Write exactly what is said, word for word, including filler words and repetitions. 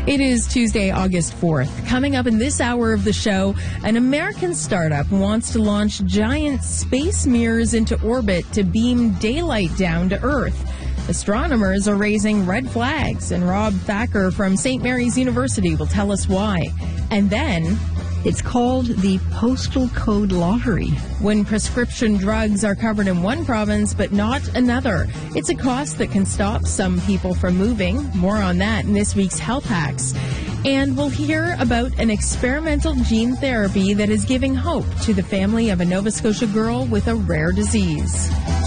It is Tuesday, August fourth. Coming up in this hour of the show, an American startup wants to launch giant space mirrors into orbit to beam daylight down to Earth. Astronomers are raising red flags, and Rob Thacker from Saint Mary's University will tell us why. And then, it's called the Postal Code Lottery. When prescription drugs are covered in one province but not another, it's a cost that can stop some people from moving. More on that in this week's Health Hacks. And we'll hear about an experimental gene therapy that is giving hope to the family of a Nova Scotia girl with a rare disease.